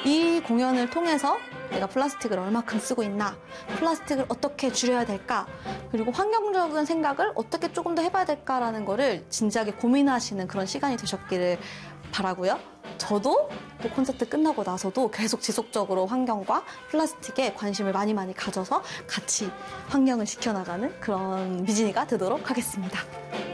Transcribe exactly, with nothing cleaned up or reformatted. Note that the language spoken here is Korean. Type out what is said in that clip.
이 공연을 통해서 내가 플라스틱을 얼마큼 쓰고 있나, 플라스틱을 어떻게 줄여야 될까, 그리고 환경적인 생각을 어떻게 조금 더 해봐야 될까라는 거를 진지하게 고민하시는 그런 시간이 되셨기를 바라고요. 저도 또 콘서트 끝나고 나서도 계속 지속적으로 환경과 플라스틱에 관심을 많이 많이 가져서 같이 환경을 지켜나가는 그런 미진이가 되도록 하겠습니다.